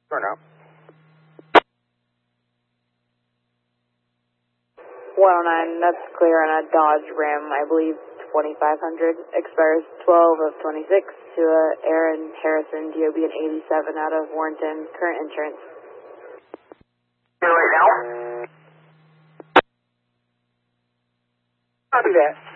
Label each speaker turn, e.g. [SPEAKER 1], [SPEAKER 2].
[SPEAKER 1] Turn out.
[SPEAKER 2] 109, that's clear on a Dodge Ram, I believe 2500, expires 12 of 26 to Aaron Harrison, DOB an 87 out of Warrenton, current insurance.
[SPEAKER 1] Here right now? Copy that.